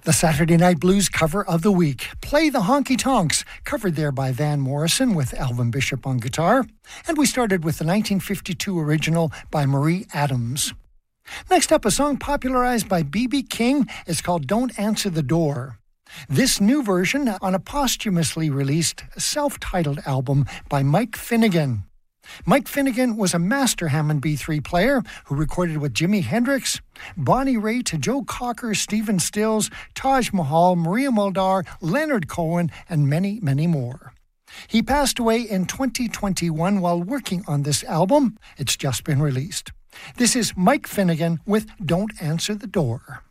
The Saturday Night Blues cover of the week, Play the Honky Tonks, covered there by Van Morrison with Alvin Bishop on guitar. And we started with the 1952 original by Marie Adams. Next up, a song popularized by B.B. King. It's called Don't Answer the Door. This new version on a posthumously released self-titled album by Mike Finnegan. Mike Finnegan was a master Hammond B3 player who recorded with Jimi Hendrix, Bonnie Raitt, Joe Cocker, Stephen Stills, Taj Mahal, Maria Muldaur, Leonard Cohen, and many, many more. He passed away in 2021 while working on this album. It's just been released. This is Mike Finnegan with Don't Answer the Door.